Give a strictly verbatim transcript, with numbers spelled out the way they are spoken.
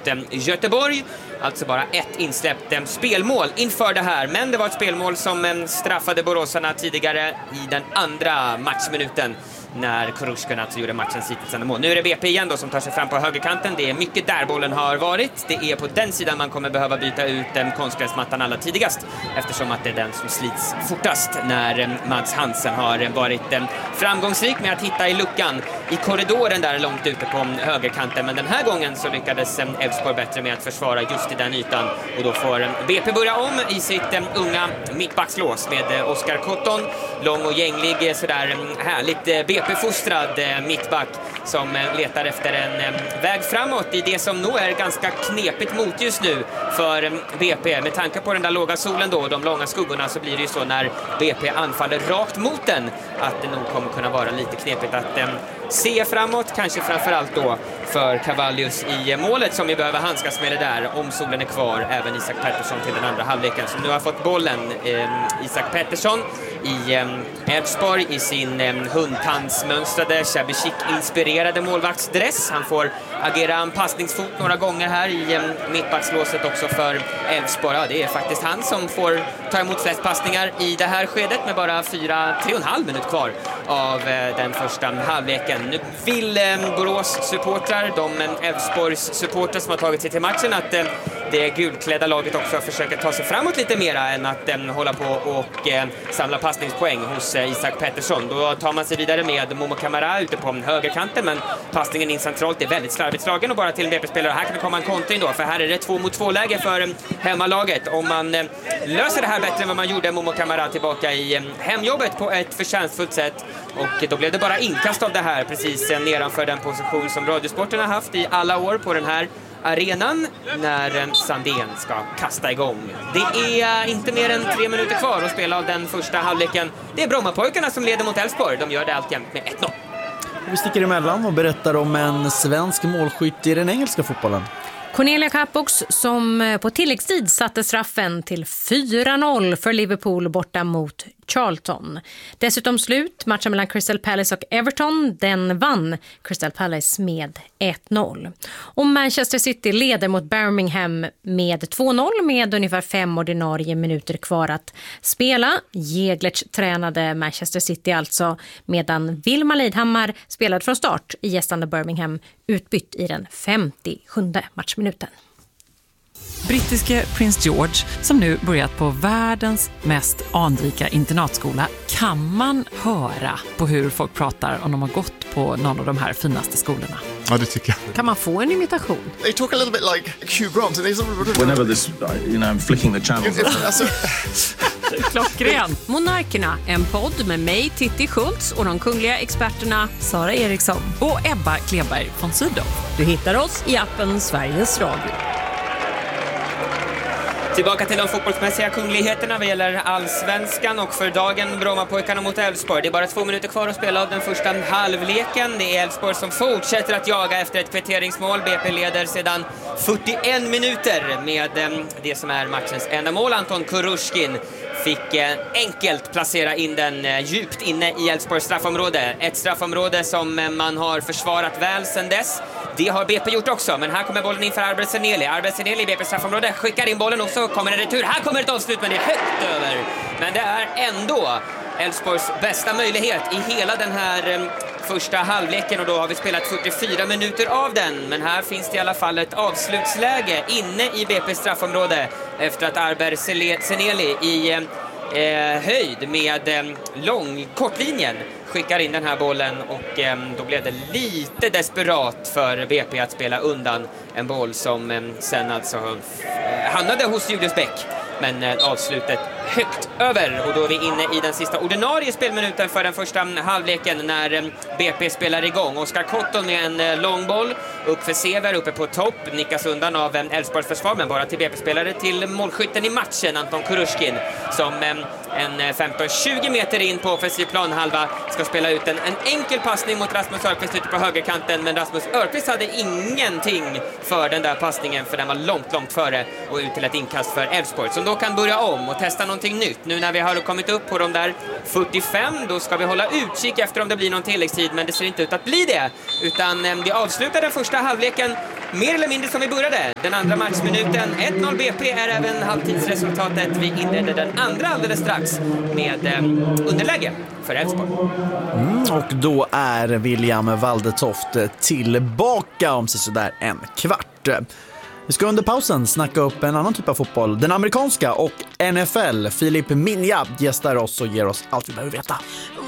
mot eh, Göteborg. Alltså bara ett insläppt eh, spelmål inför det här. Men det var ett spelmål som eh, straffade boråsarna tidigare i den andra matchminuten, när Kurushkin alltså gjorde matchens hittills enda mål. Nu är det B P igen då som tar sig fram på högerkanten. Det är mycket där bollen har varit. Det är på den sidan man kommer behöva byta ut eh, konstgräsmattan allra tidigast, eftersom att det är den som slits fortast när eh, Mads Hansen har varit eh, framgångsrik med att hitta i luckan i korridoren där långt ute på högerkanten. Men den här gången så lyckades eh, Elfsborg bättre med att försvara just i den ytan, och då får eh, B P börja om i sitt eh, unga mittbackslås med eh, Oskar Cotton, lång och gänglig, eh, sådär eh, härligt eh, B P-fostrad eh, mittback som eh, letar efter en eh, väg framåt i det som nog är ganska knepigt mot just nu för eh, B P. Med tanke på den där låga solen då och de långa skuggorna, så blir det ju så när B P anfaller rakt mot den att det nog kommer kunna vara lite knepigt att eh, se framåt, kanske framförallt då för Cavallius i målet, som vi behöver handskas med det där om solen är kvar. Även Isak Pettersson till den andra halvleken, som nu har fått bollen. eh, Isak Pettersson i eh, Elfsborg i sin eh, hundtandsmönstrade Chabicik-inspirerade målvaktsdress. Han får agera en passningsfot några gånger här i eh, mittbackslåset också för Elfsborg. Ja, det är faktiskt han som får ta emot flest passningar i det här skedet med bara fyra, tre och en halv minut kvar av eh, den första halvleken. Nu vill eh, Borås supportrar, de Elfsborgs supportrar som har tagit sig till matchen, att eh, det gulklädda laget också försöker ta sig framåt lite mera än att eh, hålla på och eh, samla passningspoäng hos eh, Isak Pettersson. Då tar man sig vidare med Momo Kamara ute på högerkanten, men passningen in centralt är väldigt slarvigt slagen och bara till en B P-spelare. Här kan det komma en kontring då, för här är det två mot två läge för eh, hemmalaget. Om man eh, löser det här bättre än vad man gjorde, Momo Kamara tillbaka i eh, hemjobbet på ett förtjänstfullt sätt, och då blev det bara inkast av det här precis eh, nedanför den position som Radiosporten har haft i alla år på den här arenan när Sandén ska kasta igång. Det är inte mer än tre minuter kvar att spela av den första halvleken. Det är Brommapojkarna som leder mot Elfsborg. De gör det alltjämt med ett noll. Vi sticker emellan och berättar om en svensk målskytt i den engelska fotbollen. Cornelia Capox som på tilläggstid satte straffen till fyra noll för Liverpool borta mot Charlton. Dessutom slut matchen mellan Crystal Palace och Everton. Den vann Crystal Palace med ett noll. Och Manchester City leder mot Birmingham med två noll med ungefär fem ordinarie minuter kvar att spela. Jäglert tränade Manchester City alltså, medan Wilma Leidhammar spelade från start i gästande Birmingham, utbytt i den femtiosjunde matchminuten. Brittiske prins George, som nu börjat på världens mest anrika internatskola, kan man höra på hur folk pratar om de har gått på någon av de här finaste skolorna. Ja, det tycker jag. Kan man få en imitation? They talk a little bit like Hugh Grant. And he's... Whenever this, you know, I'm flicking the channels. Klockren. Monarkerna, en podd med mig, Titti Schultz, och de kungliga experterna Sara Eriksson Och Ebba Kleberg von Sydow. Du hittar oss i appen Sveriges Radio. Tillbaka till de fotbollsmässiga kungligheterna vad gäller allsvenskan, och för dagen Brommapojkarna mot Elfsborg. Det är bara två minuter kvar att spela av den första halvleken. Det är Elfsborg som fortsätter att jaga efter ett kvitteringsmål. B P leder sedan fyrtioen minuter med det som är matchens enda mål. Anton Kurushkin fick enkelt placera in den djupt inne i Elfsborgs straffområde. Ett straffområde som man har försvarat väl sedan dess. Det har B P gjort också, men här kommer bollen in för Arber Seneli. Arber Seneli i B P straffområde skickar in bollen, och så kommer en retur. Här kommer ett avslut, men det är högt över. Men det är ändå Elfsborgs bästa möjlighet i hela den här första halvleken, och då har vi spelat fyrtiofyra minuter av den. Men här finns det i alla fall ett avslutsläge inne i B P straffområde efter att Arber Seneli i eh, höjd med eh, lång kortlinjen skickar in den här bollen, och eh, då blev det lite desperat för B P att spela undan en boll som eh, sen alltså eh, hamnade hos Julius Bäck, men eh, avslutet högt över, och då är vi inne i den sista ordinarie spelminuten för den första halvleken när eh, B P spelar igång. Oskar Cotton med en eh, lång boll upp för Sever uppe på topp, nickas undan av eh, Elfsborgs försvar, men bara till B P-spelare till målskytten i matchen Anton Kurushkin, som eh, en femton tjugo meter in på offensiv planhalva ska spela ut en, en enkel passning mot Rasmus Örqvist ute på högerkanten, men Rasmus Örqvist hade ingenting för den där passningen, för den var långt, långt före och ut till ett inkast för Elfsborg, som då kan börja om och testa någonting någonting nytt. Nu när vi har kommit upp på de där fyrtiofem, då ska vi hålla utkik efter om det blir någon tilläggstid, men det ser inte ut att bli det. Utan eh, vi avslutar den första halvleken mer eller mindre som vi började. Den andra matchminuten, ett noll B P är även halvtidsresultatet. Vi inledde den andra alldeles strax med eh, underläge för Elfsborg. Mm, och då är William Waldetoft tillbaka om sådär en kvart. Vi ska under pausen snacka upp en annan typ av fotboll, den amerikanska och N F L. Filip Minja gästar oss och ger oss allt vi behöver veta.